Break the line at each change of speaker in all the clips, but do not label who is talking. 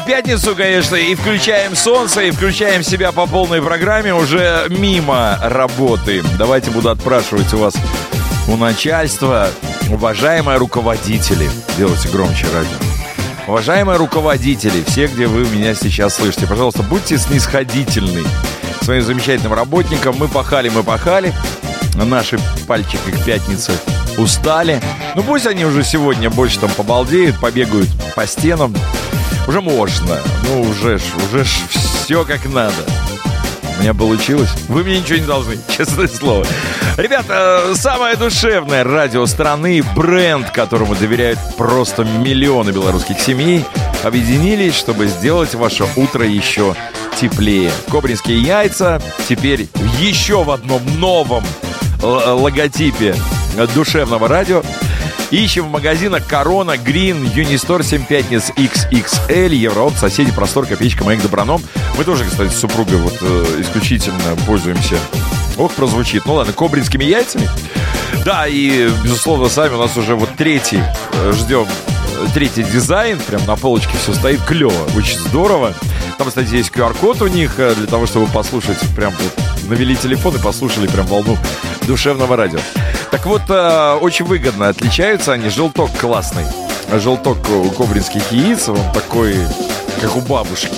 Пятницу, конечно, и включаем солнце, и включаем себя по полной программе уже мимо работы. Давайте буду отпрашивать у вас, у начальства, уважаемые руководители. Делайте громче радио. Уважаемые руководители, все, где вы меня сейчас слышите, пожалуйста, будьте снисходительны к своим замечательным работникам. Мы пахали. Наши пальчики к пятнице устали. Ну пусть они уже сегодня больше там побалдеют, побегают по стенам. Уже можно. Ну уже ж все как надо. У меня получилось. Вы мне ничего не должны, честное слово. Ребята, самое душевное радио страны, бренд, которому доверяют просто миллионы белорусских семей, объединились, чтобы сделать ваше утро еще теплее. Кобринские яйца теперь еще в одном новом логотипе душевного радио. Ищем в магазинах Корона, Грин, Юнистор, 7 пятниц, XXL, Евроопт, Соседи, Простор, Копеечка, Маяк, Доброном. Мы тоже, кстати, с супругой вот исключительно пользуемся. Ох, прозвучит. Ну ладно, кобринскими яйцами. Да, и, безусловно, сами у нас уже вот ждем третий дизайн. Прям на полочке все стоит клево, очень здорово. Там, кстати, есть QR-код у них для того, чтобы послушать, прям вот навели телефон и послушали прям волну душевного радио. Так вот, очень выгодно отличаются они. Желток классный. Желток у кобринских яиц, он такой, как у бабушки.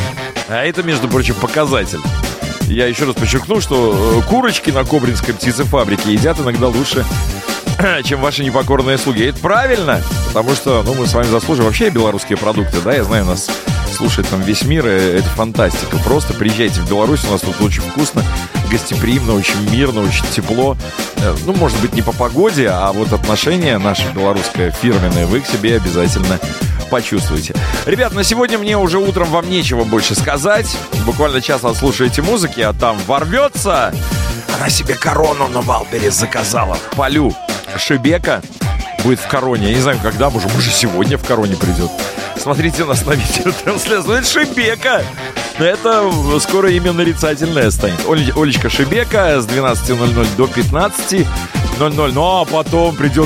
А это, между прочим, показатель. Я еще раз подчеркну, что курочки на кобринской птицефабрике едят иногда лучше, чем ваши непокорные слуги. И это правильно, потому что мы с вами заслуживаем вообще белорусские продукты, да, я знаю, нас слушает там весь мир, и это фантастика. Просто приезжайте в Беларусь, у нас тут очень вкусно, гостеприимно, очень мирно, очень тепло. Ну, может быть, не по погоде, а вот отношение наше белорусское фирменное вы к себе обязательно почувствуете. Ребят, на сегодня мне уже утром вам нечего больше сказать. Буквально час отслушаете музыки, а там ворвется. Она себе корону на Валбере заказала. Полю Шебека будет в Короне. Я не знаю, когда, может сегодня в Короне придет. Смотрите нас на видеотрансляцию. Это Шебека. Это скоро имя нарицательное станет. Олечка Шебека с 12:00 до 15:00. Ну а потом придет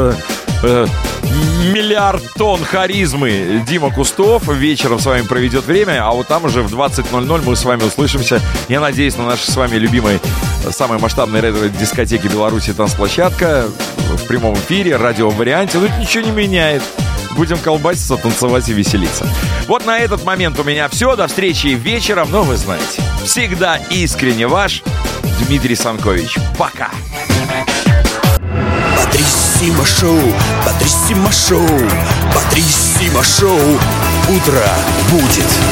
миллиард тонн харизмы Дима Кустов. Вечером с вами проведет время. А вот там уже в 20:00 мы с вами услышимся. Я надеюсь, на нашей с вами любимой, самой масштабной ретро-дискотеке Беларуси «Танцплощадка» в прямом эфире, радио-варианте. Тут ничего не меняет. Будем колбаситься, танцевать и веселиться. Вот на этот момент у меня все. До встречи вечером. Но вы знаете, всегда искренне ваш Дмитрий Санкович. Пока.
Патриссимо шоу, Патриссимо шоу, Патриссимо шоу. Утро будет.